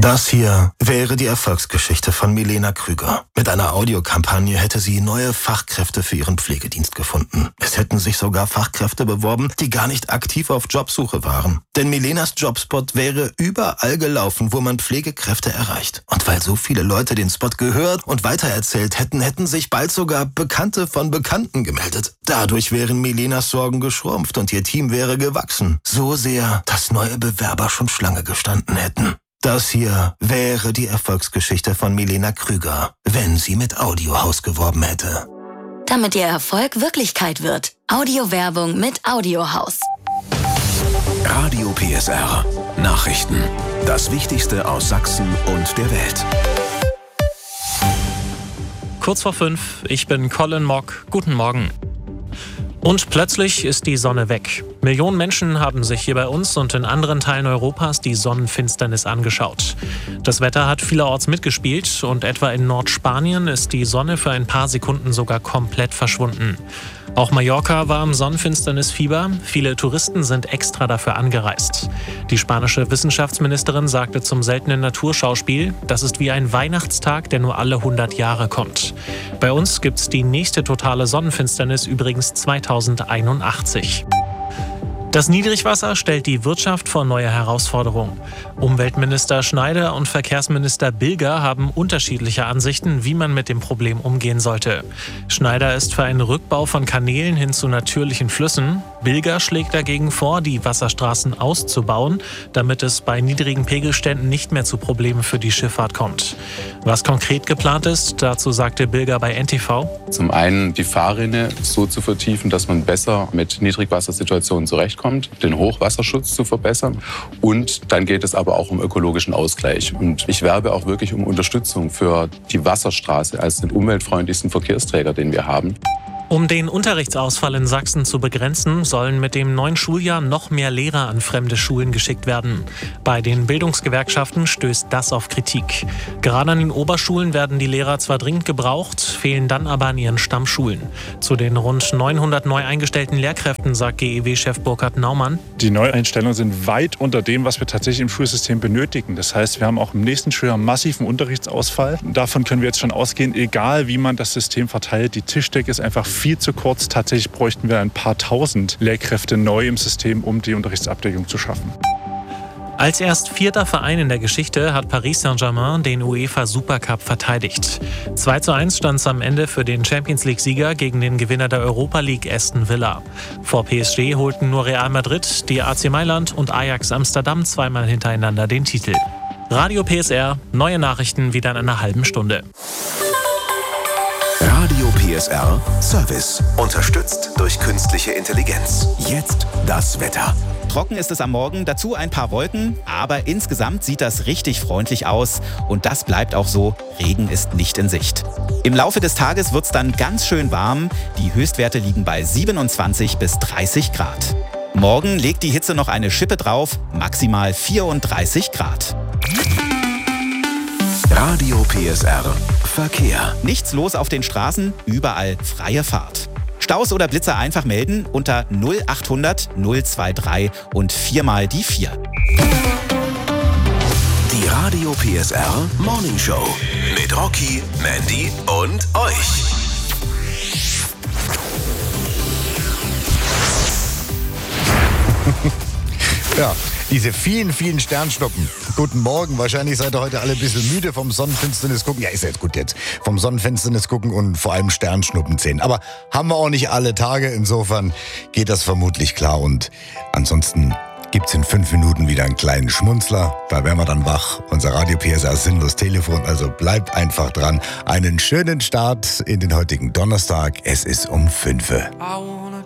Das hier wäre die Erfolgsgeschichte von Milena Krüger. Mit einer Audiokampagne hätte sie neue Fachkräfte für ihren Pflegedienst gefunden. Es hätten sich sogar Fachkräfte beworben, die gar nicht aktiv auf Jobsuche waren. Denn Milenas Jobspot wäre überall gelaufen, wo man Pflegekräfte erreicht. Und weil so viele Leute den Spot gehört und weitererzählt hätten, hätten sich bald sogar Bekannte von Bekannten gemeldet. Dadurch wären Milenas Sorgen geschrumpft und ihr Team wäre gewachsen. So sehr, dass neue Bewerber schon Schlange gestanden hätten. Das hier wäre die Erfolgsgeschichte von Milena Krüger, wenn sie mit Audiohaus geworben hätte. Damit ihr Erfolg Wirklichkeit wird. Audiowerbung mit Audiohaus. Radio PSR. Nachrichten. Das Wichtigste aus Sachsen und der Welt. Kurz vor 5, ich bin Colin Mock. Guten Morgen. Und plötzlich ist die Sonne weg. Millionen Menschen haben sich hier bei uns und in anderen Teilen Europas die Sonnenfinsternis angeschaut. Das Wetter hat vielerorts mitgespielt und etwa in Nordspanien ist die Sonne für ein paar Sekunden sogar komplett verschwunden. Auch Mallorca war im Sonnenfinsternisfieber. Viele Touristen sind extra dafür angereist. Die spanische Wissenschaftsministerin sagte zum seltenen Naturschauspiel, das ist wie ein Weihnachtstag, der nur alle 100 Jahre kommt. Bei uns gibt's die nächste totale Sonnenfinsternis übrigens 2081. Das Niedrigwasser stellt die Wirtschaft vor neue Herausforderungen. Umweltminister Schneider und Verkehrsminister Bilger haben unterschiedliche Ansichten, wie man mit dem Problem umgehen sollte. Schneider ist für einen Rückbau von Kanälen hin zu natürlichen Flüssen. Bilger schlägt dagegen vor, die Wasserstraßen auszubauen, damit es bei niedrigen Pegelständen nicht mehr zu Problemen für die Schifffahrt kommt. Was konkret geplant ist, dazu sagte Bilger bei NTV. Zum einen die Fahrrinne so zu vertiefen, dass man besser mit Niedrigwassersituationen zurechtkommt, den Hochwasserschutz zu verbessern und dann geht es aber auch um ökologischen Ausgleich. Und ich werbe auch wirklich um Unterstützung für die Wasserstraße als den umweltfreundlichsten Verkehrsträger, den wir haben. Um den Unterrichtsausfall in Sachsen zu begrenzen, sollen mit dem neuen Schuljahr noch mehr Lehrer an fremde Schulen geschickt werden. Bei den Bildungsgewerkschaften stößt das auf Kritik. Gerade an den Oberschulen werden die Lehrer zwar dringend gebraucht, fehlen dann aber an ihren Stammschulen. Zu den rund 900 neu eingestellten Lehrkräften sagt GEW-Chef Burkhard Naumann: Die Neueinstellungen sind weit unter dem, was wir tatsächlich im Schulsystem benötigen. Das heißt, wir haben auch im nächsten Schuljahr massiven Unterrichtsausfall. Davon können wir jetzt schon ausgehen, egal wie man das System verteilt. Die Tischdecke ist einfach viel zu kurz. Tatsächlich bräuchten wir ein paar tausend Lehrkräfte neu im System, um die Unterrichtsabdeckung zu schaffen. Als erst 4. Verein in der Geschichte hat Paris Saint-Germain den UEFA Supercup verteidigt. 2:1 stand es am Ende für den Champions-League-Sieger gegen den Gewinner der Europa League Aston Villa. Vor PSG holten nur Real Madrid, die AC Mailand und Ajax Amsterdam zweimal hintereinander den Titel. Radio PSR, neue Nachrichten wieder in einer halben Stunde. Radio PSR Service. Unterstützt durch künstliche Intelligenz. Jetzt das Wetter. Trocken ist es am Morgen, dazu ein paar Wolken, aber insgesamt sieht das richtig freundlich aus und das bleibt auch so, Regen ist nicht in Sicht. Im Laufe des Tages wird es dann ganz schön warm, die Höchstwerte liegen bei 27 bis 30 Grad. Morgen legt die Hitze noch eine Schippe drauf, maximal 34 Grad. Radio PSR Verkehr. Nichts los auf den Straßen, überall freie Fahrt. Staus oder Blitzer einfach melden unter 0800 023 und 4 mal die 4. Die Radio PSR Morning Show mit Rocky, Mandy und euch. Ja, diese vielen, vielen Sternschnuppen. Guten Morgen. Wahrscheinlich seid ihr heute alle ein bisschen müde vom Sonnenfinsternis gucken. Ja, ist jetzt gut jetzt. Vom Sonnenfinsternis gucken und vor allem Sternschnuppen sehen. Aber haben wir auch nicht alle Tage. Insofern geht das vermutlich klar. Und ansonsten gibt's in 5 Minuten wieder einen kleinen Schmunzler. Da wären wir dann wach. Unser Radio PSR sinnlos Telefon. Also bleibt einfach dran. Einen schönen Start in den heutigen Donnerstag. Es ist um 5 Uhr.